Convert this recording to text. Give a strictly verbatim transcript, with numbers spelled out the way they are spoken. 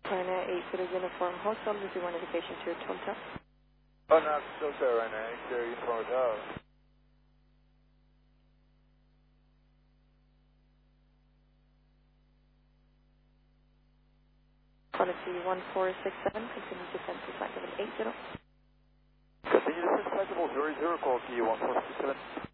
Ryanair eight zero Uniform Hotel, this is one indication to your hotel. Oh, no, I'm still there right now. eight zero Uniform Hotel. Policy one four six seven, continue descent to flight level eight zero. Continue to flight level zero zero, call key one four six seven.